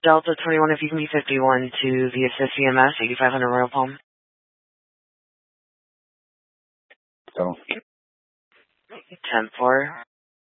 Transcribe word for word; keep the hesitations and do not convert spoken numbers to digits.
Delta twenty-one, if you can be fifty-one to the Assist E M S, eighty-five hundred Royal Palm. So. ten four.